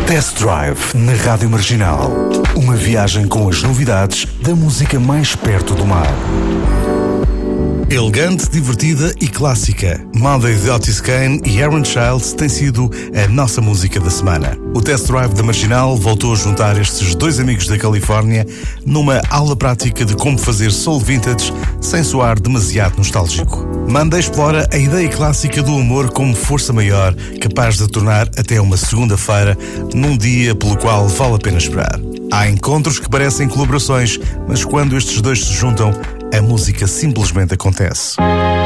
Test Drive na Rádio Marginal. Uma viagem com as novidades da música mais perto do mar. Elegante, divertida e clássica, Monday de Otis Kane e Aaron Childs tem sido a nossa música da semana. O Test Drive da Marginal voltou a juntar estes dois amigos da Califórnia numa aula prática de como fazer soul vintage sem soar demasiado nostálgico. Monday explora a ideia clássica do amor como força maior, capaz de tornar até uma segunda-feira num dia pelo qual vale a pena esperar. Há encontros que parecem colaborações, mas quando estes dois se juntam, a música simplesmente acontece.